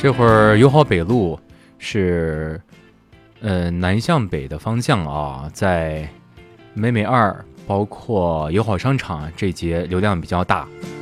这会儿友好北路是南向北的方向啊，在美美2包括友好商场这节流量比较大。